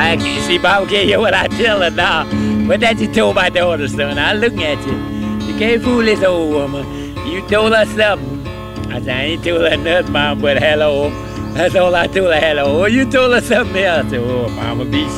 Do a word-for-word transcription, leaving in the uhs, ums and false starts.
I can't see, Mama can't hear what I tell her now. What that you told my daughter, son? I looking at you. You can't fool this old woman. You told her something. I said, I ain't told her nothing, Mom, but hello. That's all I told her, hello. You told her something else. Oh, Mama, be